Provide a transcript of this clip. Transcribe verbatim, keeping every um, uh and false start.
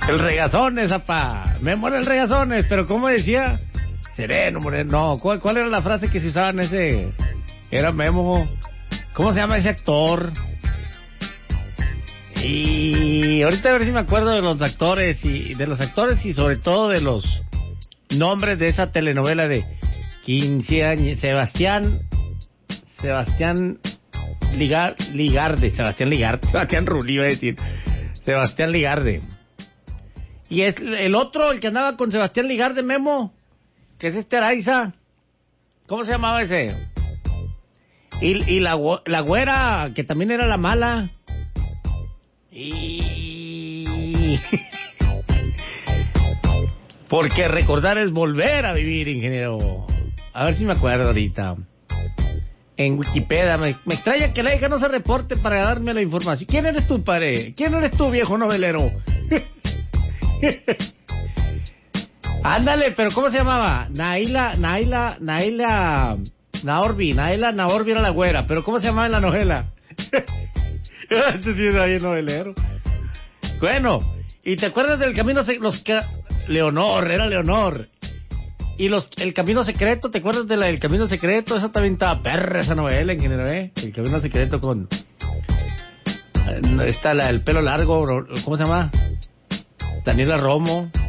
El Regazones, apá. Memo era el Regazones, pero ¿cómo decía? Sereno, moreno. No, ¿cuál, ¿cuál era la frase que se usaba en ese? Era Memo. ¿Cómo se llama ese actor? Y ahorita a ver si me acuerdo de los actores y de los actores y sobre todo de los nombres de esa telenovela de quince años. Sebastián, Sebastián Ligar, Ligarde, Sebastián Ligarde, Sebastián Rulli iba a decir, Sebastián Ligarde. Y es el otro, el que andaba con Sebastián Ligarde, Memo, que es este Araiza. ¿Cómo se llamaba ese? Y, y la, la güera, que también era la mala. Y... porque recordar es volver a vivir, ingeniero. A ver si me acuerdo ahorita. En Wikipedia, me, me extraña que la hija no se reporte para darme la información. ¿Quién eres tú, padre? ¿Quién eres tú, viejo novelero? Ándale, pero ¿cómo se llamaba? Naila, Naila, Naila, Naorbi, Naila, Naorbi era la güera, pero ¿cómo se llamaba en la novela? Este sí es ahí el novelero. Bueno, ¿y te acuerdas del camino se, los que Leonor, era Leonor? Y los el camino secreto, ¿te acuerdas de la del camino secreto? Esa también estaba perra esa novela, en general, ¿eh? El camino secreto con esta la el pelo largo, ¿cómo se llama? Daniela Romo.